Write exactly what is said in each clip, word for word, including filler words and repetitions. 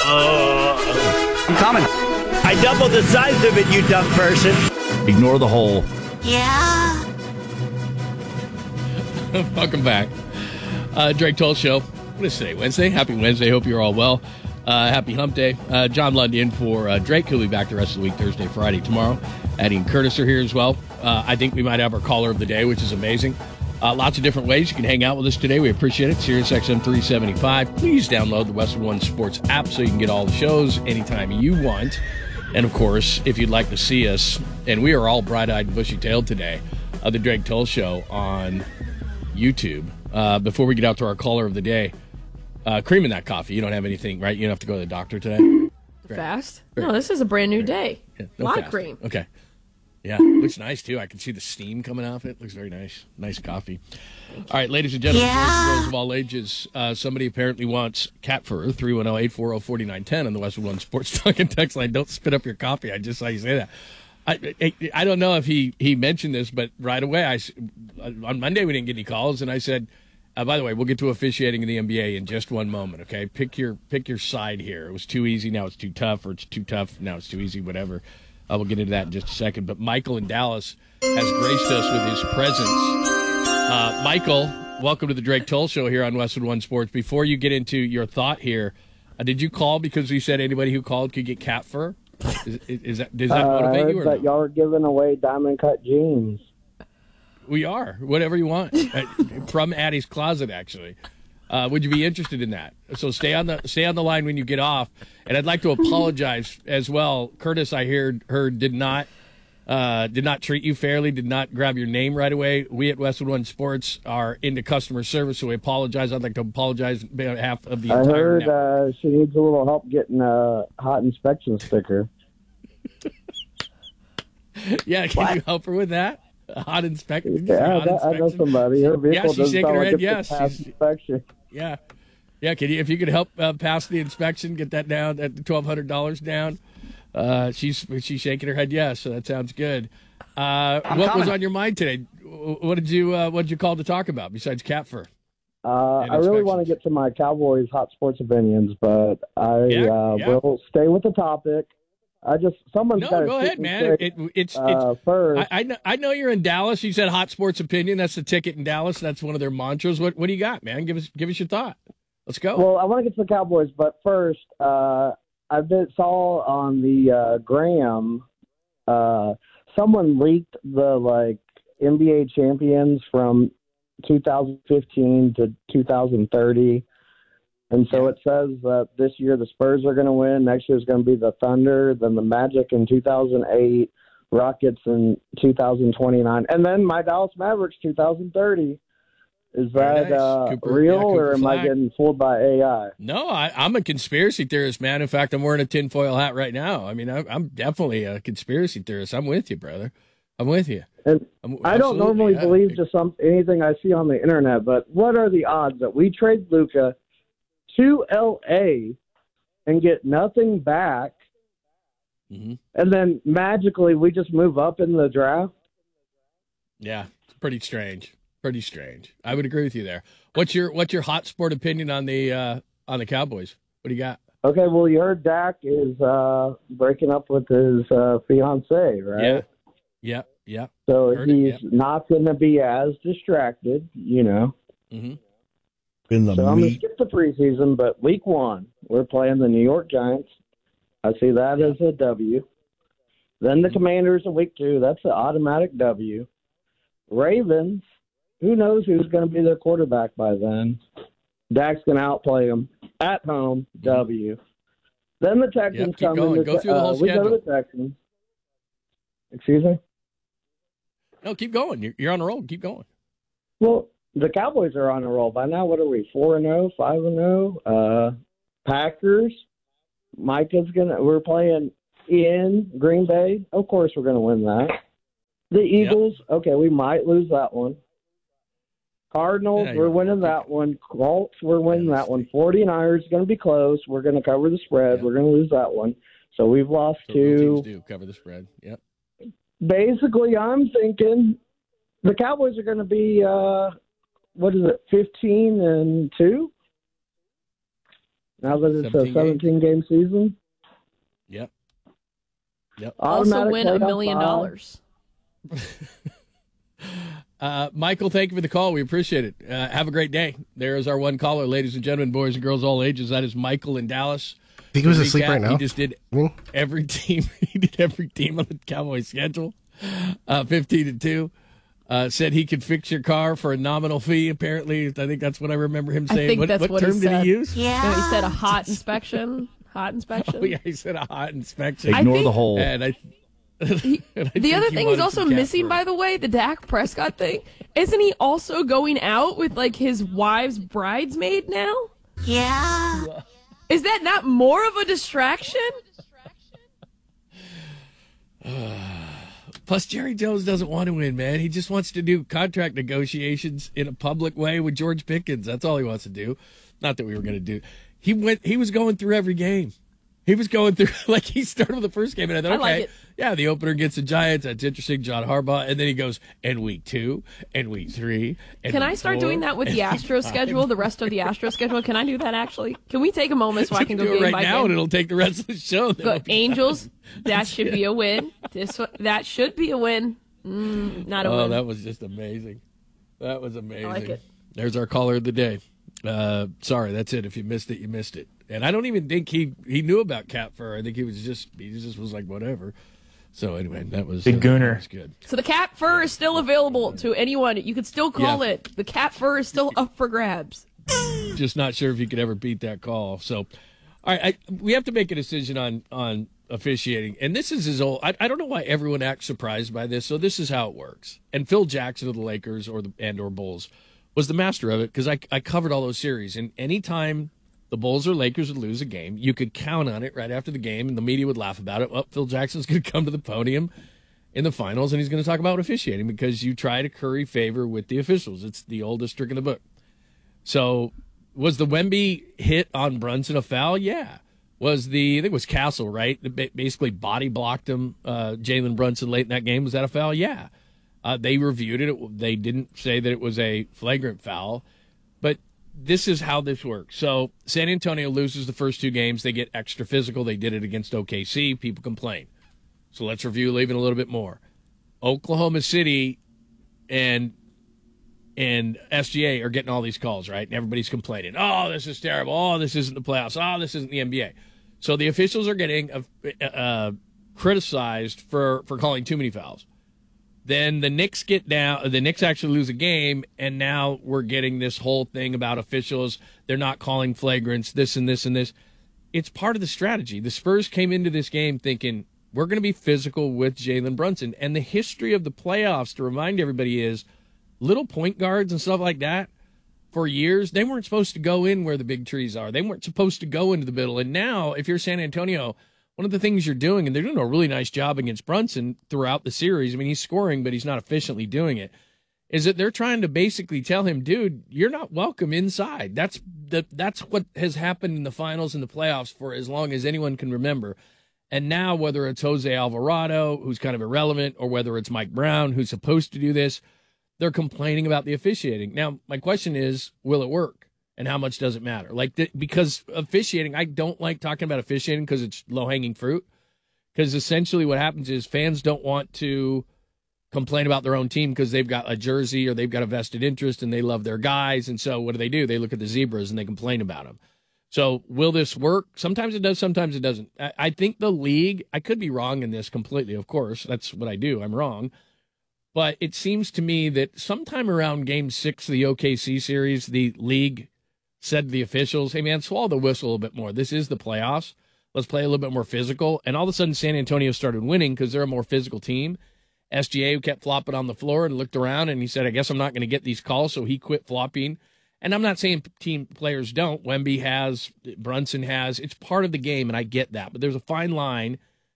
Uh-oh. I'm coming. I doubled the size of it, you dumb person. Ignore the hole. Yeah. Welcome back. Uh, Drake Toll Show. What is today? Wednesday? Happy Wednesday. Hope you're all well. Uh, happy hump day. Uh, John Lund in for uh, Drake. He'll be back the rest of the week, Thursday, Friday, tomorrow. Addie and Curtis are here as well. Uh, I think we might have our caller of the day, which is amazing. Uh, lots of different ways you can hang out with us today. We appreciate it. Sirius X M three seventy-five. Please download the Westwood One Sports app so you can get all the shows anytime you want. And, of course, if you'd like to see us, and we are all bright-eyed and bushy-tailed today, uh, the Drake Toll Show on YouTube. Uh, before we get out to our caller of the day, uh, cream in that coffee. You don't have anything, right? You don't have to go to the doctor today? Fast? No, this is a brand new day. Yeah, a no lot fast. of cream. Okay. Yeah, looks nice, too. I can see the steam coming off it. Looks very nice. Nice coffee. All right, ladies and gentlemen, Yeah. girls of all ages, uh, somebody apparently wants cat fur, three one zero, eight four zero, four nine one zero on the Westwood One Sports Talk and Text line. Don't spit up your coffee. I just saw you say that. I, I, I don't know if he, he mentioned this, but right away, I, on Monday we didn't get any calls, and I said, uh, by the way, we'll get to officiating in the N B A in just one moment, okay? Pick your pick your side here. It was too easy, now it's too tough, or it's too tough, now it's too easy, whatever. Uh, we'll get into that in just a second. But Michael in Dallas has graced us with his presence. Uh, Michael, welcome to the Drake Toll Show here on Westwood One Sports. Before you get into your thought here, uh, did you call because you said anybody who called could get cat fur? Is, is, is that, does that Uh, I motivate heard you? Or that no? y'all are giving away diamond cut jeans. We are. Whatever you want. Uh, from Addie's closet, actually. Uh, would you be interested in that? So stay on the stay on the line when you get off. And I'd like to apologize as well. Curtis, I heard, heard did not uh, did not treat you fairly, did not grab your name right away. We at Westwood One Sports are into customer service, so we apologize. I'd like to apologize on behalf of the I entire heard network. uh, she needs a little help getting a hot inspection sticker. Yeah, can you help her with that? A hot inspection? Yeah, hot that, I know inspection? somebody. Her vehicle Yeah, she's doesn't shaking sound her like head it's yes. a past She's- inspection. Yeah. Yeah, can you, if you could help uh, pass the inspection, get that down at twelve hundred dollars down. Uh, she's she's shaking her head yes, so that sounds good. Uh, what coming. was on your mind today? What did you uh, what did you call to talk about besides cat fur? Uh, And I really want to inspections. get to my Cowboys hot sports opinions, but I Yeah, uh, yeah. will stay with the topic. I just someone's No, got to go ahead, man. Straight, It, it, it's uh, it's. first. I, I know I know you're in Dallas. You said hot sports opinion. That's the ticket in Dallas. That's one of their mantras. What what do you got, man? Give us give us your thought. Let's go. Well, I want to get to the Cowboys, but first, uh, I been, saw on the uh, Graham, uh, someone leaked the like N B A champions from two thousand fifteen to two thousand thirty, and so it says that this year the Spurs are going to win. Next year is going to be the Thunder, then the Magic in two thousand eight, Rockets in two thousand twenty-nine, and then my Dallas Mavericks two thousand thirty. Is Very that nice. uh, Cooper- real, yeah, Cooper or am I Flag. getting fooled by A I? No, I, I'm a conspiracy theorist, man. In fact, I'm wearing a tinfoil hat right now. I mean, I, I'm definitely a conspiracy theorist. I'm with you, brother. I'm with you. And I'm, I don't absolutely, normally yeah. believe just some anything I see on the internet, but what are the odds that we trade Luka to L A and get nothing back, Mhm. and then magically we just move up in the draft? Yeah, it's pretty strange. Pretty strange. I would agree with you there. What's your what's your hot sport opinion on the uh, on the Cowboys? What do you got? Okay, well, you heard Dak is uh, breaking up with his uh, fiancee, right? Yeah, yeah, yeah. So Heard it, he's yeah. not going to be as distracted, you know. Mm-hmm. In the So I'm going to meat. skip the preseason, but week one, we're playing the New York Giants. I see that as a W. Then the Commanders in week two. That's an automatic W. Ravens, who knows who's going to be their quarterback by then. Dak's going to outplay them at home, W. Then the Texans Yep, keep come going. in. Go through the whole uh, we go to schedule. the Texans. Excuse me? No, keep going. You're, you're on a roll. Keep going. Well, the Cowboys are on a roll. By now, what are we, four and oh, five and oh? Uh, Packers, Micah's going to – we're playing in Green Bay. Of course we're going to win that. The Eagles, okay, we might lose that one. Cardinals, Yeah, we're you're- winning that one. Colts, we're winning Yeah, that one. forty-niners, going to be close. We're going to cover the spread. Yeah. We're going to lose that one. So we've lost So both teams to do cover the spread. Yep. – basically, I'm thinking the Cowboys are going to be, uh, what is it, fifteen and two? Now that it's a seventeen seventeen-game season? Yep. Yep. Also Automatic win a playoff million bye. dollars. Uh, Michael, thank you for the call. We appreciate it. Uh, have a great day. There is our one caller, ladies and gentlemen, boys and girls, all ages. That is Michael in Dallas. I think he was To asleep recap, right now. He just did Mm. every team. He did every team on the Cowboys schedule. Uh, Fifteen to two. Uh, said he could fix your car for a nominal fee. Apparently, I think that's what I remember him I saying. think what that's what what term he did said. he use? Yeah. No, he said a hot inspection. Hot inspection. Oh yeah, he said a hot inspection. I Ignore think- the hole. And I. He- and I the think other he thing he's wanted also some cat missing, fur. by the way, the Dak Prescott thing. Isn't he also going out with like his wife's bridesmaid now? Yeah. Is that not more of a distraction? Plus, Jerry Jones doesn't want to win, man. He just wants to do contract negotiations in a public way with George Pickens. That's all he wants to do. Not that we were going to do. He went. He was going through every game. He was going through, like, he started with the first game, and I thought, I okay, like it. yeah, the opener against the Giants, that's interesting, John Harbaugh, and then he goes, and week two, and week three, and Can week I start four, doing that with the and Astro week five. schedule, the rest of the Astro schedule? Can I do that, actually? Can we take a moment so I You can can go do it game right by now, game? and it'll take the rest of the show. then Go, it'll be- Angels, that should be a win. This one- That should be a win. Mm, not a Oh, win. that was just amazing. That was amazing. like it. There's our caller of the day. Uh, sorry, that's it. If you missed it, you missed it. And I don't even think he he knew about cat fur. I think he was just he just was like whatever. So anyway, that was Big uh, gooner. That was good. So the cat fur is still available to anyone. You can still call Yeah. it. The cat fur is still up for grabs. Just not sure if he could ever beat that call. So, all right, I, we have to make a decision on on officiating, and this is his old. I, I don't know why everyone acts surprised by this. So this is how it works. And Phil Jackson of the Lakers or the and or Bulls was the master of it because I I covered all those series, and anytime the Bulls or Lakers would lose a game, you could count on it right after the game, and the media would laugh about it. Well, Phil Jackson's going to come to the podium in the finals, and he's going to talk about officiating because you try to curry favor with the officials. It's the oldest trick in the book. So was the Wemby hit on Brunson a foul? Yeah. Was the, I think it was Castle, right? That ba- basically body blocked him, uh, Jalen Brunson late in that game. Was that a foul? Yeah. Uh, they reviewed it. They didn't say that it was a flagrant foul. But this is how this works. So San Antonio loses the first two games. They get extra physical. They did it against O K C. People complain. So let's review even a little bit more. Oklahoma City and and S G A are getting all these calls, right? And everybody's complaining. Oh, this is terrible. Oh, this isn't the playoffs. Oh, this isn't the N B A. So the officials are getting uh, uh, criticized for, for calling too many fouls. Then the Knicks get down. The Knicks actually lose a game, and now we're getting this whole thing about officials. They're not calling flagrants, this and this and this. It's part of the strategy. The Spurs came into this game thinking, we're going to be physical with Jalen Brunson. And the history of the playoffs, to remind everybody, is little point guards and stuff like that, for years, they weren't supposed to go in where the big trees are. They weren't supposed to go into the middle. And now, if you're San Antonio, one of the things you're doing, and they're doing a really nice job against Brunson throughout the series, I mean, he's scoring, but he's not efficiently doing it, is that they're trying to basically tell him, dude, you're not welcome inside. That's the, that's what has happened in the finals and the playoffs for as long as anyone can remember. And now, whether it's Jose Alvarado, who's kind of irrelevant, or whether it's Mike Brown, who's supposed to do this, they're complaining about the officiating. Now, my question is, will it work? And how much does it matter? Like, th- because officiating, I don't like talking about officiating because it's low-hanging fruit. Because essentially what happens is fans don't want to complain about their own team because they've got a jersey or they've got a vested interest and they love their guys. And so what do they do? They look at the Zebras and they complain about them. So will this work? Sometimes it does, sometimes it doesn't. I, I think the league, I could be wrong in this completely, of course. That's what I do. I'm wrong. But it seems to me that sometime around game six of the O K C series, the league said to the officials, hey, man, swallow the whistle a little bit more. This is the playoffs. Let's play a little bit more physical. And all of a sudden, San Antonio started winning because they're a more physical team. S G A kept flopping on the floor and looked around, and he said, I guess I'm not going to get these calls, so he quit flopping. And I'm not saying team players don't. Wemby has, Brunson has. It's part of the game, and I get that. But there's a fine line,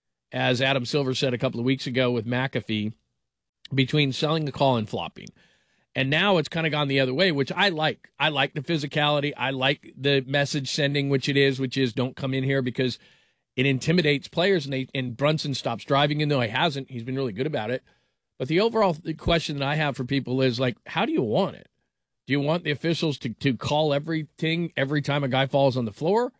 as Adam Silver said a couple of weeks ago with McAfee, between selling the call and flopping. And now it's kind of gone the other way, which I like. I like the physicality. I like the message sending, which it is, which is don't come in here because it intimidates players. And, they, and Brunson stops driving, even though he hasn't. He's been really good about it. But the overall question that I have for people is, like, how do you want it? Do you want the officials to, to call everything every time a guy falls on the floor?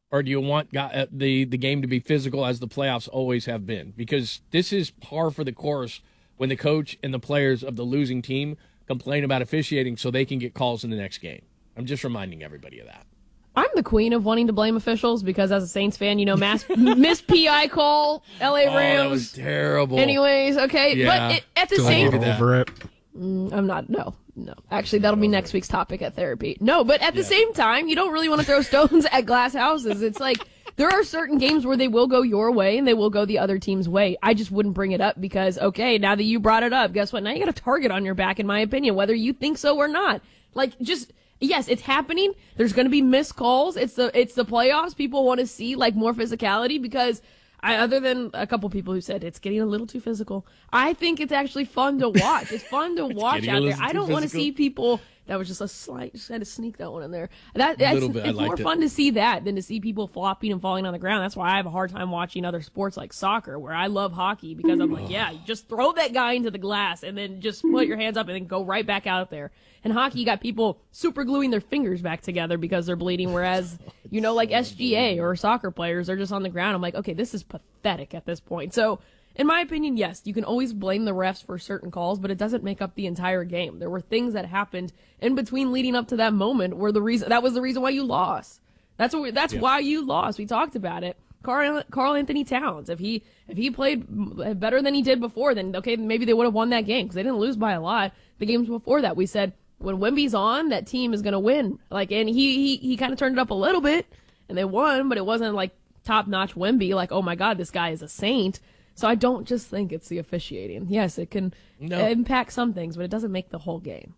or do you want uh, the, the game to be physical as the playoffs always have been? Because this is par for the course when the coach and the players of the losing team complain about officiating so they can get calls in the next game. I'm just reminding everybody of that. I'm the queen of wanting to blame officials because as a Saints fan, you know, mass miss P I call, L A Oh, Rams. that was terrible. Anyways, okay. Yeah. But it, at the Still same get over it. Mm, I'm not. No, no. Actually, that'll be next week's topic at therapy. No, but at the Yeah. same time, you don't really want to throw stones at glass houses. It's like there are certain games where they will go your way and they will go the other team's way. I just wouldn't bring it up because, okay, now that you brought it up, guess what? Now you got a target on your back, in my opinion, whether you think so or not. Like, just, yes, it's happening. There's going to be missed calls. It's the, it's the playoffs. People want to see, like, more physicality because I, other than a couple people who said it's getting a little too physical, I think it's actually fun to watch. It's fun to watch getting a out there. little I too don't want to physical. see people. That was just a slight, just had to sneak that one in there. That that's, Little bit, I it's liked more it. fun to see that than to see people flopping and falling on the ground. That's why I have a hard time watching other sports like soccer, where I love hockey because I'm like, yeah, just throw that guy into the glass and then just put your hands up and then go right back out there. In hockey, you got people super gluing their fingers back together because they're bleeding, whereas, you know, like S G A or soccer players, they're just on the ground. I'm like, okay, this is pathetic at this point. So, in my opinion, yes, you can always blame the refs for certain calls, but it doesn't make up the entire game. There were things that happened in between leading up to that moment where the reason that was the reason why you lost. That's what we, that's Yeah. why you lost. We talked about it. Carl Carl Anthony Towns, if he if he played better than he did before, then okay, maybe they would have won that game because they didn't lose by a lot. The games before that, we said when Wemby's on, that team is going to win. Like, and he he he kind of turned it up a little bit, and they won, but it wasn't like top notch Wemby. Like, oh my God, this guy is a saint. So I don't just think it's the officiating. Yes, it can No. impact some things, but it doesn't make the whole game.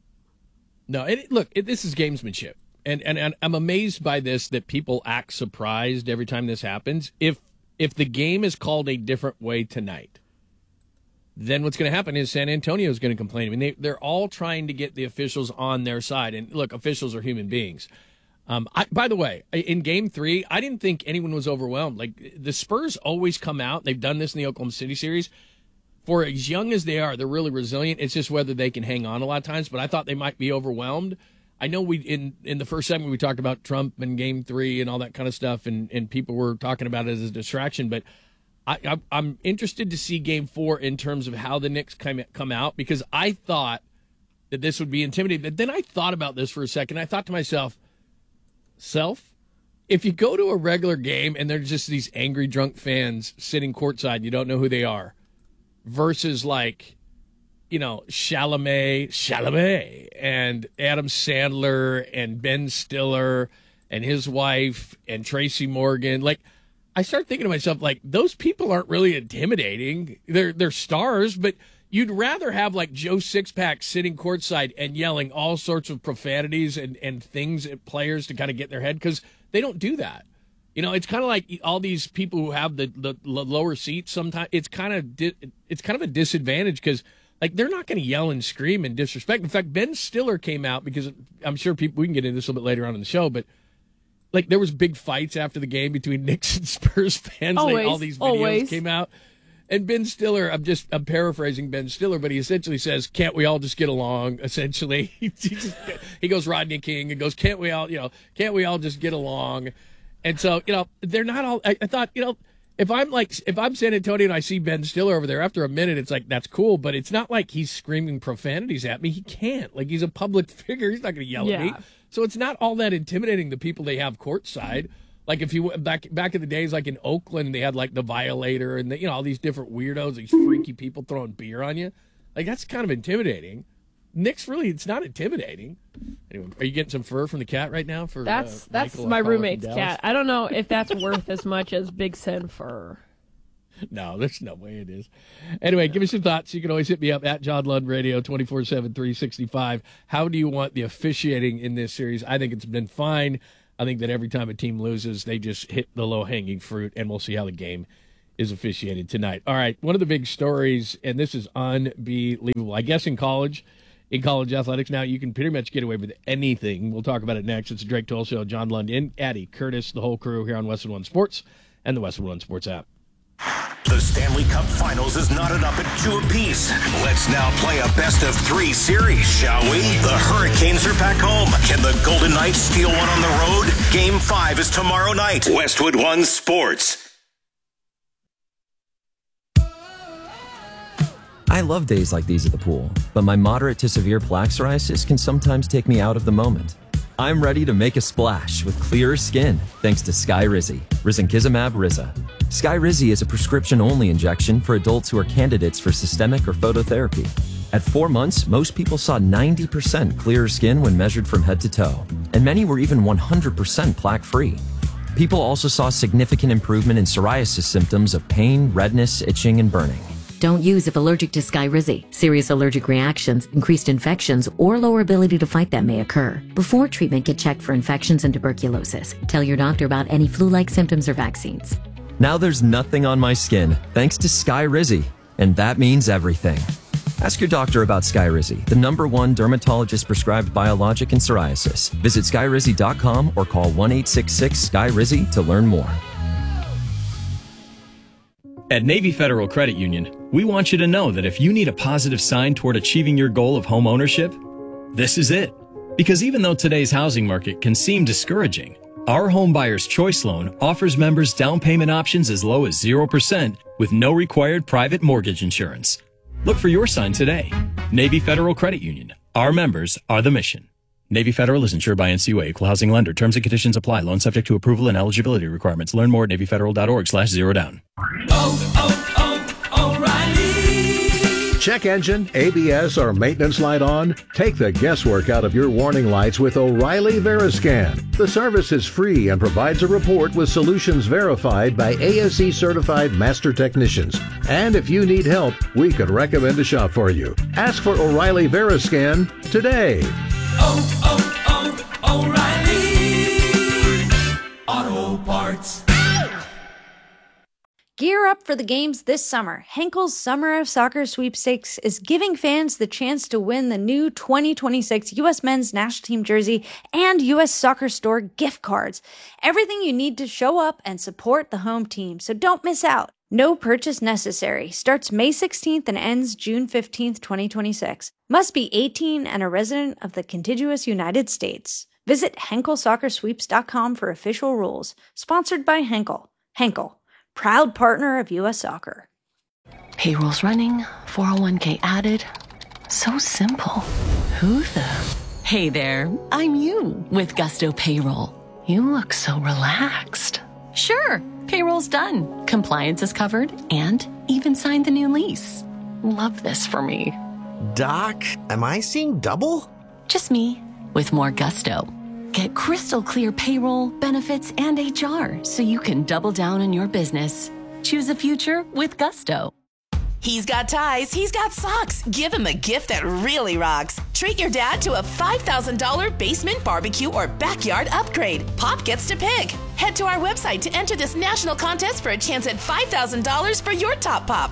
No, it, look, it, this is gamesmanship. And, and and I'm amazed by this, that people act surprised every time this happens. If if the game is called a different way tonight, then what's going to happen is San Antonio is going to complain. I mean, they, they're all trying to get the officials on their side. And look, officials are human beings. Um, I, by the way, in game three, I didn't think anyone was overwhelmed. Like, the Spurs always come out. They've done this in the Oklahoma City series. For as young as they are, they're really resilient. It's just whether they can hang on a lot of times. But I thought they might be overwhelmed. I know we in, in the first segment we talked about Trump and game three and all that kind of stuff, and, and people were talking about it as a distraction. But I, I, I'm interested to see game four in terms of how the Knicks come, come out, because I thought that this would be intimidating. But then I thought about this for a second. I thought to myself, self, if you go to a regular game and there's just these angry drunk fans sitting courtside, you don't know who they are, versus like, you know, Chalamet, Chalamet and Adam Sandler and Ben Stiller and his wife and Tracy Morgan. Like, I start thinking to myself, like, those people aren't really intimidating. They're they're stars, but you'd rather have like Joe Sixpack sitting courtside and yelling all sorts of profanities and, and things at players to kind of get their head, because they don't do that. You know, it's kind of like all these people who have the, the lower seats. Sometimes it's kind of di- it's kind of a disadvantage because, like, they're not going to yell and scream and disrespect. In fact, Ben Stiller came out because I'm sure people, we can get into this a little bit later on in the show, but like there was big fights after the game between Knicks and Spurs fans. Always, like, all these videos always. came out. And Ben Stiller, I'm just I'm paraphrasing Ben Stiller, but he essentially says, "Can't we all just get along?" Essentially, he, just, he goes Rodney King and goes, "Can't we all, you know, can't we all just get along?" And so, you know, they're not all. I, I thought, you know, if I'm like if I'm San Antonio and I see Ben Stiller over there, after a minute, it's like, that's cool, but it's not like he's screaming profanities at me. He can't. Like, he's a public figure. He's not going to yell at me. Yeah. So it's not all that intimidating, the people they have courtside. Like, if you went back back in the days, like in Oakland, they had like the Violator and the, you know, all these different weirdos, these freaky people throwing beer on you. Like, that's kind of intimidating. Knicks, really, it's not intimidating. Anyway, are you getting some fur from the cat right now? For That's uh, that's Michael, my our caller from roommate's Dallas? cat. I don't know if that's worth as much as Big Sen fur. No, there's no way it is. Anyway, give us your thoughts. You can always hit me up at John Lund Radio, twenty-four seven, three sixty-five. How do you want the officiating in this series? I think it's been fine. I think that every time a team loses, they just hit the low-hanging fruit, and we'll see how the game is officiated tonight. All right, one of the big stories, and this is unbelievable. I guess in college, in college athletics now, you can pretty much get away with anything. We'll talk about it next. It's the Drake Toll Show. John Lund, and Addie Curtis, the whole crew here on Westwood One Sports and the Westwood One Sports app. The Stanley Cup Finals is knotted up at two apiece. Let's now play a best of three series, shall we? The Hurricanes are back home. Can the Golden Knights steal one on the road? Game five is tomorrow night. Westwood One Sports. I love days like these at the pool, but my moderate to severe plaque psoriasis can sometimes take me out of the moment. I'm ready to make a splash with clearer skin thanks to Skyrizi, risankizumab Riza. Skyrizi is a prescription-only injection for adults who are candidates for systemic or phototherapy. At four months, most people saw ninety percent clearer skin when measured from head to toe, and many were even one hundred percent plaque-free. People also saw significant improvement in psoriasis symptoms of pain, redness, itching, and burning. Don't use if allergic to Skyrizi. Serious allergic reactions, increased infections, or lower ability to fight them may occur. Before treatment, get checked for infections and tuberculosis. Tell your doctor about any flu-like symptoms or vaccines. Now there's nothing on my skin thanks to Skyrizi, and that means everything. Ask your doctor about Skyrizi, the number one dermatologist-prescribed biologic in psoriasis. Visit skyrizi dot com or call one eight six six S K Y R I Z I to learn more. At Navy Federal Credit Union, we want you to know that if you need a positive sign toward achieving your goal of home ownership, this is it. Because even though today's housing market can seem discouraging, our Home Buyer's Choice Loan offers members down payment options as low as zero percent with no required private mortgage insurance. Look for your sign today. Navy Federal Credit Union. Our members are the mission. Navy Federal is insured by N C U A, equal housing lender. Terms and conditions apply. Loan subject to approval and eligibility requirements. Learn more at navy federal dot org slash zero down. Oh, oh, oh, O'Reilly. Check engine, A B S, or maintenance light on? Take the guesswork out of your warning lights with O'Reilly Veriscan. The service is free and provides a report with solutions verified by A S E certified master technicians. And if you need help, we could recommend a shop for you. Ask for O'Reilly Veriscan today. Oh, oh, oh, O'Reilly Auto Parts. Gear up for the games this summer. Henkel's Summer of Soccer Sweepstakes is giving fans the chance to win the new twenty twenty-six U S Men's National Team jersey and U S Soccer Store gift cards. Everything you need to show up and support the home team, so don't miss out. No purchase necessary. Starts May sixteenth and ends June fifteenth, twenty twenty-six. Must be eighteen and a resident of the contiguous United States. Visit henkel soccer sweeps dot com for official rules. Sponsored by Henkel. Henkel, proud partner of U S Soccer. Payroll's running, four oh one k added. So simple. Who the? Hey there, I'm you with Gusto Payroll. You look so relaxed. Sure, payroll's done. Compliance is covered and even signed the new lease. Love this for me. Doc, am I seeing double? Just me with more gusto. Get crystal clear payroll, benefits, and H R so you can double down on your business. Choose a future with Gusto. He's got ties, he's got socks. Give him a gift that really rocks. Treat your dad to a five thousand dollars basement, barbecue, or backyard upgrade. Pop gets to pick. Head to our website to enter this national contest for a chance at five thousand dollars for your top pop.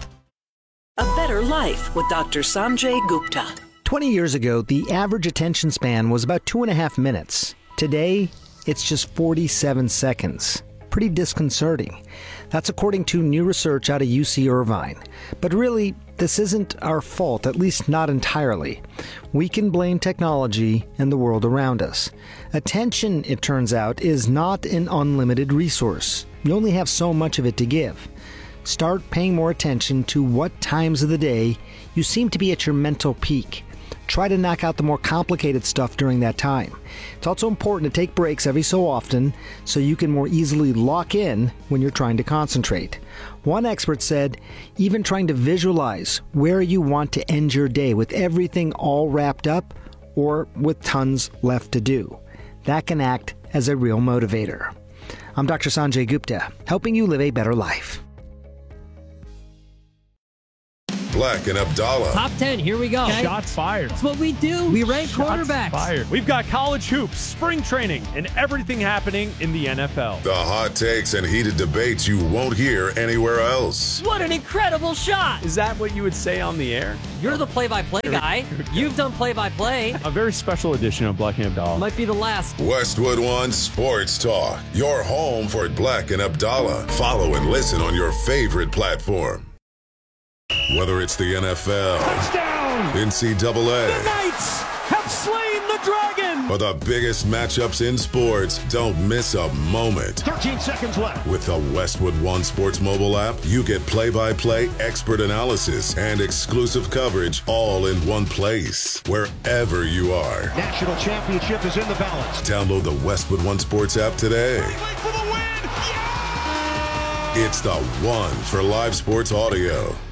A Better Life with Doctor Sanjay Gupta. twenty years ago, the average attention span was about two and a half minutes. Today, it's just forty-seven seconds. Pretty disconcerting. That's according to new research out of U C Irvine. But really, this isn't our fault, at least not entirely. We can blame technology and the world around us. Attention, it turns out, is not an unlimited resource. You only have so much of it to give. Start paying more attention to what times of the day you seem to be at your mental peak. Try to knock out the more complicated stuff during that time. It's also important to take breaks every so often so you can more easily lock in when you're trying to concentrate. One expert said, even trying to visualize where you want to end your day with everything all wrapped up or with tons left to do. That can act as a real motivator. I'm Doctor Sanjay Gupta, helping you live a better life. Black and Abdallah. Top ten, here we go. Shots fired. That's what we do. We rank Shots quarterbacks. fired. We've got college hoops, spring training, and everything happening in the N F L. The hot takes and heated debates you won't hear anywhere else. What an incredible shot. Is that what you would say on the air? You're the play-by-play guy. You've done play-by-play. A very special edition of Black and Abdallah. Might be the last. Westwood One Sports Talk. Your home for Black and Abdallah. Follow and listen on your favorite platform. Whether it's the N F L, touchdown, N C double A, the Knights have slain the dragon, or the biggest matchups in sports, don't miss a moment. thirteen seconds left. With the Westwood One Sports mobile app, you get play-by-play, expert analysis, and exclusive coverage all in one place, wherever you are. National championship is in the balance. Download the Westwood One Sports app today. For the win. Yeah! It's the one for live sports audio.